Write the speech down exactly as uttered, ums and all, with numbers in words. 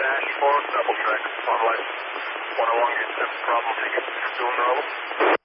dash four, double track, one light, one oh one, get seven, problem ticket, still in trouble.